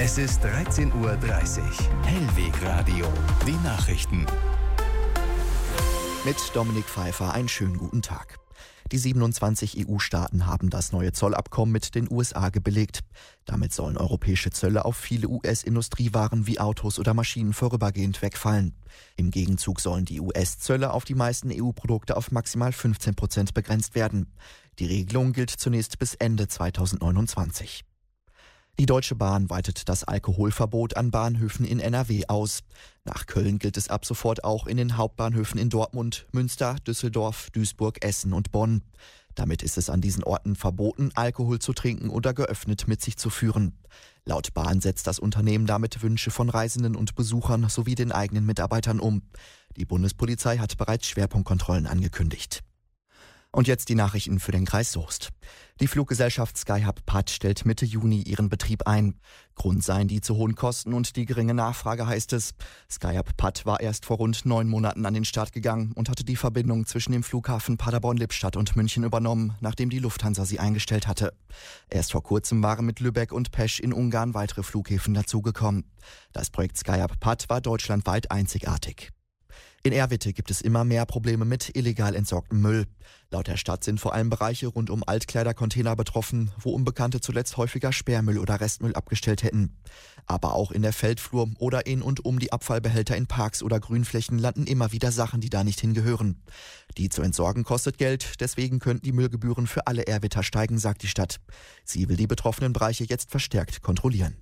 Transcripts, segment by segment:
Es ist 13:30 Uhr. Hellweg Radio. Die Nachrichten. Mit Dominik Pfeiffer einen schönen guten Tag. Die 27 EU-Staaten haben das neue Zollabkommen mit den USA gebilligt. Damit sollen europäische Zölle auf viele US-Industriewaren wie Autos oder Maschinen vorübergehend wegfallen. Im Gegenzug sollen die US-Zölle auf die meisten EU-Produkte auf maximal 15% begrenzt werden. Die Regelung gilt zunächst bis Ende 2029. Die Deutsche Bahn weitet das Alkoholverbot an Bahnhöfen in NRW aus. Nach Köln gilt es ab sofort auch in den Hauptbahnhöfen in Dortmund, Münster, Düsseldorf, Duisburg, Essen und Bonn. Damit ist es an diesen Orten verboten, Alkohol zu trinken oder geöffnet mit sich zu führen. Laut Bahn setzt das Unternehmen damit Wünsche von Reisenden und Besuchern sowie den eigenen Mitarbeitern um. Die Bundespolizei hat bereits Schwerpunktkontrollen angekündigt. Und jetzt die Nachrichten für den Kreis Soest. Die Fluggesellschaft Skyhub Patt stellt Mitte Juni ihren Betrieb ein. Grund seien die zu hohen Kosten und die geringe Nachfrage, heißt es. Skyhub Patt war erst vor rund 9 Monaten an den Start gegangen und hatte die Verbindung zwischen dem Flughafen Paderborn-Lippstadt und München übernommen, nachdem die Lufthansa sie eingestellt hatte. Erst vor kurzem waren mit Lübeck und Pesch in Ungarn weitere Flughäfen dazugekommen. Das Projekt Skyhub Patt war deutschlandweit einzigartig. In Erwitte gibt es immer mehr Probleme mit illegal entsorgtem Müll. Laut der Stadt sind vor allem Bereiche rund um Altkleidercontainer betroffen, wo Unbekannte zuletzt häufiger Sperrmüll oder Restmüll abgestellt hätten. Aber auch in der Feldflur oder in und um die Abfallbehälter in Parks oder Grünflächen landen immer wieder Sachen, die da nicht hingehören. Die zu entsorgen kostet Geld, deswegen könnten die Müllgebühren für alle Erwitter steigen, sagt die Stadt. Sie will die betroffenen Bereiche jetzt verstärkt kontrollieren.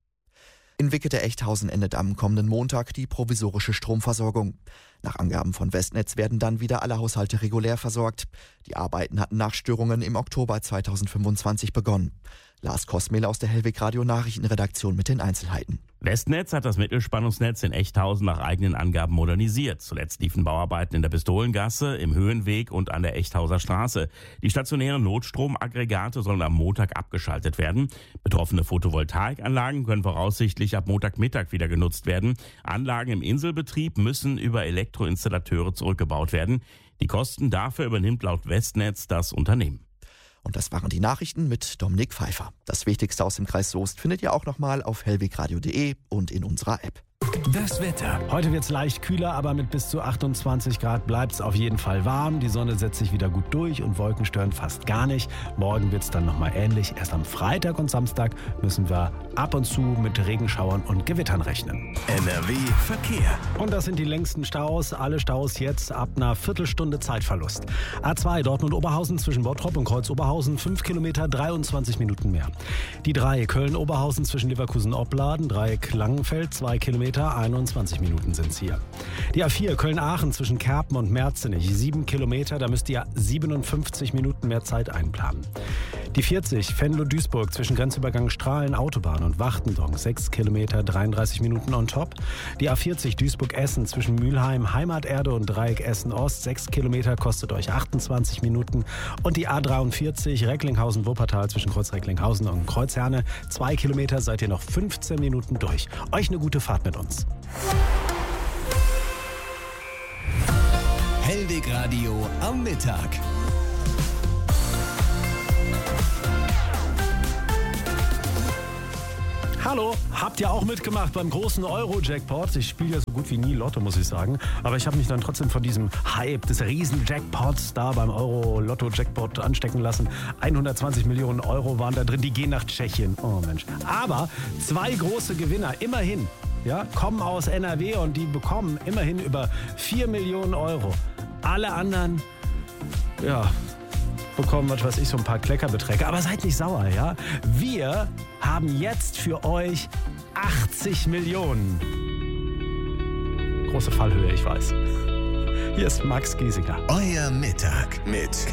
In Wickede-Echthausen endet am kommenden Montag die provisorische Stromversorgung. Nach Angaben von Westnetz werden dann wieder alle Haushalte regulär versorgt. Die Arbeiten hatten nach Störungen im Oktober 2025 begonnen. Lars Kosmehl aus der Hellweg Radio Nachrichtenredaktion mit den Einzelheiten. Westnetz hat das Mittelspannungsnetz in Echthausen nach eigenen Angaben modernisiert. Zuletzt liefen Bauarbeiten in der Pistolengasse, im Höhenweg und an der Echthauser Straße. Die stationären Notstromaggregate sollen am Montag abgeschaltet werden. Betroffene Photovoltaikanlagen können voraussichtlich ab Montagmittag wieder genutzt werden. Anlagen im Inselbetrieb müssen über Elektroinstallateure zurückgebaut werden. Die Kosten dafür übernimmt laut Westnetz das Unternehmen. Und das waren die Nachrichten mit Dominik Pfeiffer. Das Wichtigste aus dem Kreis Soest findet ihr auch nochmal auf hellwegradio.de und in unserer App. Das Wetter. Heute wird es leicht kühler, aber mit bis zu 28 Grad bleibt es auf jeden Fall warm. Die Sonne setzt sich wieder gut durch und Wolken stören fast gar nicht. Morgen wird es dann nochmal ähnlich. Erst am Freitag und Samstag müssen wir ab und zu mit Regenschauern und Gewittern rechnen. NRW Verkehr. Und das sind die längsten Staus. Alle Staus jetzt ab einer Viertelstunde Zeitverlust. A2 Dortmund-Oberhausen zwischen Bottrop und Kreuz-Oberhausen 5 Kilometer, 23 Minuten mehr. Die 3 Köln-Oberhausen zwischen Leverkusen-Opladen, Dreieck Langenfeld 2 Kilometer, 21 Minuten sind es hier. Die A4 Köln-Aachen zwischen Kerpen und Merzenich 7 Kilometer, da müsst ihr 57 Minuten mehr Zeit einplanen. Die 40 Venlo-Duisburg zwischen Grenzübergang Strahlen-Autobahn und Wachtendonk 6 Kilometer, 33 Minuten on top. Die A40 Duisburg-Essen zwischen Mülheim, Heimaterde und Dreieck Essen-Ost 6 Kilometer, kostet euch 28 Minuten. Und die A43 Recklinghausen-Wuppertal zwischen Kreuz Recklinghausen und Kreuzherne 2 Kilometer, seid ihr noch 15 Minuten durch. Euch eine gute Fahrt mit uns. Hellweg Radio am Mittag. Hallo, habt ihr auch mitgemacht beim großen Euro-Jackpot? Ich spiele ja so gut wie nie Lotto, muss ich sagen. Aber ich habe mich dann trotzdem von diesem Hype des Riesen-Jackpots da beim Euro-Lotto-Jackpot anstecken lassen. 120 Millionen Euro waren da drin, die gehen nach Tschechien. Oh Mensch. Aber 2 große Gewinner, immerhin, ja, kommen aus NRW und die bekommen immerhin über 4 Millionen Euro. Alle anderen, ja, bekommen, was weiß ich, so ein paar Kleckerbeträge. Aber seid nicht sauer, ja? Wir haben jetzt für euch 80 Millionen. Große Fallhöhe, ich weiß. Hier ist Max Giesinger. Euer Mittag mit